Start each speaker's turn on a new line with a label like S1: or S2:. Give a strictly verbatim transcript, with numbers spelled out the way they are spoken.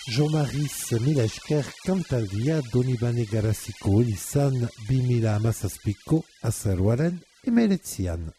S1: Jean-Maris mila esker kantaldia Donibane Garaziko izan bi mila hamazazpiko azaroaren emeretzian.